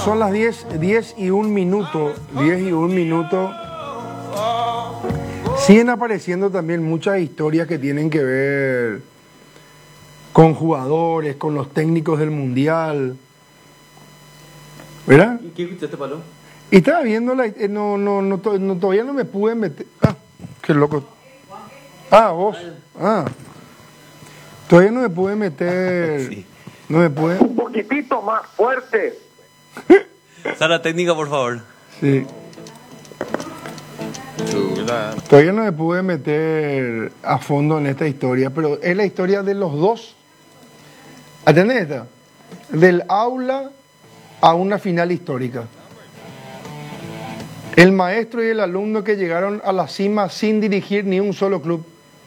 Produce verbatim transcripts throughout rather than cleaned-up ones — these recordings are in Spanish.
son las diez, diez y un minuto, diez y un minuto. Siguen apareciendo también muchas historias que tienen que ver con jugadores, con los técnicos del Mundial. ¿Verdad? ¿Y qué escuchaste, Palo? Y estaba viendo, la, eh, no, no, no, to- no, todavía no me pude meter. Ah, qué loco. Ah, vos. Ah. Todavía no me pude meter. Sí. No me pude. Un poquitito más fuerte. Sala técnica, por favor. Sí. Todavía no me pude meter a fondo en esta historia, pero es la historia de los dos. ¿Atendés esta? Del aula a una final histórica. El maestro y el alumno que llegaron a la cima sin dirigir ni un solo club.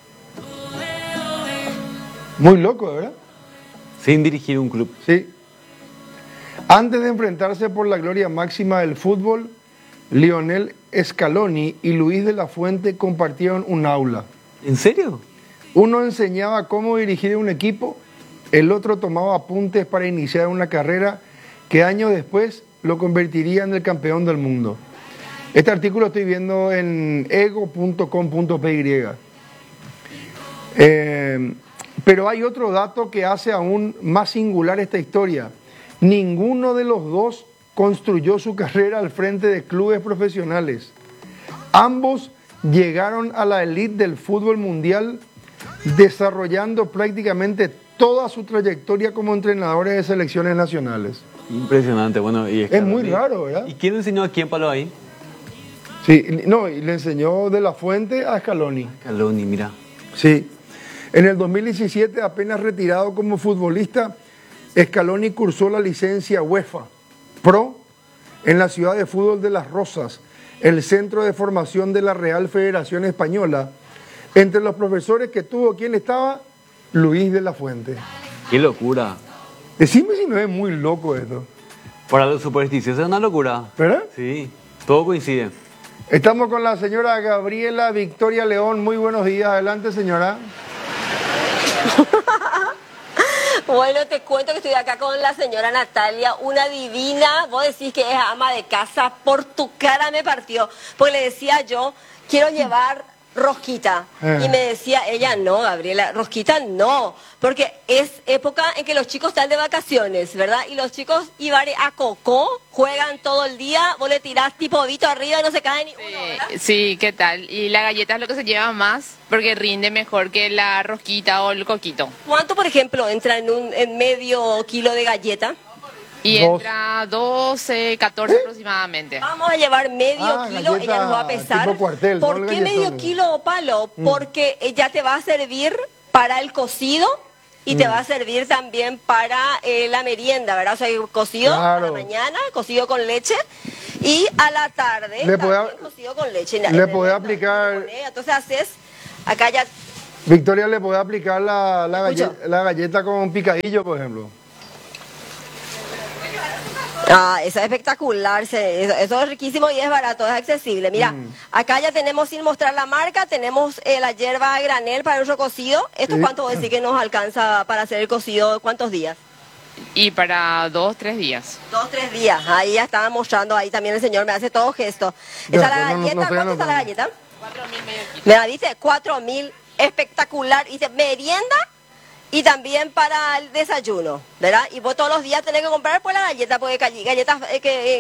Muy loco, ¿verdad? Sin dirigir un club. Sí. Antes de enfrentarse por la gloria máxima del fútbol, Lionel Scaloni y Luis de la Fuente compartieron un aula. ¿En serio? Uno enseñaba cómo dirigir un equipo, el otro tomaba apuntes para iniciar una carrera que años después lo convertiría en el campeón del mundo. Este artículo estoy viendo en ego punto com punto p y. Eh, pero hay otro dato que hace aún más singular esta historia. Ninguno de los dos construyó su carrera al frente de clubes profesionales. Ambos llegaron a la élite del fútbol mundial desarrollando prácticamente toda su trayectoria como entrenadores de selecciones nacionales. Impresionante, bueno. Y Es muy raro, ¿verdad? ¿Y quién enseñó a quién, Palo, ahí? Sí, no, y le enseñó de la Fuente a Scaloni. Scaloni, mira. Sí. En el dos mil diecisiete, apenas retirado como futbolista, Scaloni cursó la licencia UEFA Pro en la ciudad de fútbol de Las Rozas, el centro de formación de la Real Federación Española. Entre los profesores que tuvo, ¿quién estaba? Luis de la Fuente. Qué locura. Decime si no es muy loco esto, Para los supersticiosos es una locura. ¿verdad? Sí, todo coincide. Estamos con la señora Gabriela Victoria León. Muy buenos días. Adelante, señora. Bueno, te cuento que estoy acá con la señora Natalia, una divina. Vos decís que es ama de casa, por tu cara me partió. Porque le decía yo, quiero llevar rosquita. Eh. Y me decía ella, no, Gabriela, rosquita no. Porque es época en que los chicos están de vacaciones, ¿verdad? Y los chicos iban a Cocó, juegan todo el día, vos le tirás tipo ovito arriba y no se cae ni uno, ¿verdad? Sí, sí, ¿qué tal? Y la galleta es lo que se lleva más porque rinde mejor que la rosquita o el coquito. ¿Cuánto, por ejemplo, entra en un en medio kilo de galleta? Y Dos. entra doce, catorce aproximadamente. Vamos a llevar medio Ah, kilo, galleta ella nos va a pesar. tipo cuartel, ¿Por no el qué galletón. medio kilo, Palo? Porque ella te va a servir para el cocido y te va a servir también para eh, la merienda, ¿verdad? O sea, cocido a Claro. la mañana, cocido con leche, y a la tarde Le también podés- cocido con leche. le En- podés en- aplicar- Entonces haces, acá ya... Victoria, ¿le puede aplicar la, la, Escucho. galle- la galleta con picadillo, por ejemplo? Ah, eso es espectacular, se- eso, eso es riquísimo y es barato, es accesible. Mira, acá ya tenemos, sin mostrar la marca, tenemos eh, la hierba a granel para nuestro cocido. ¿Esto Sí. cuánto vos decís que nos alcanza para hacer el cocido? ¿Cuántos días? Y para dos, tres días. Dos, tres días. Ahí ya estaba mostrando, ahí también el señor me hace todo gesto. Ya, ¿Esa es la no, no, no galleta? estoy ¿Cuánto está la anotando. galleta? Cuatro mil medio kilo. Me la dice, cuatro mil, espectacular. Y dice, merienda y también para el desayuno, ¿verdad? Y vos todos los días tenés que comprar pues la galleta, porque galletas eh, que... eh,